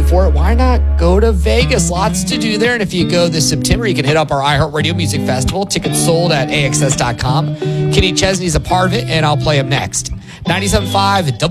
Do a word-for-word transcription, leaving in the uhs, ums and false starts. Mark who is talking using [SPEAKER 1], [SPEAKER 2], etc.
[SPEAKER 1] pay for it, why not go to Vegas? Lots to do there. And if you go this September, you can hit up our iHeartRadio Music Festival. Tickets sold at A X S dot com. Kenny Chesney's a part of it, and I'll play him next. ninety-seven point five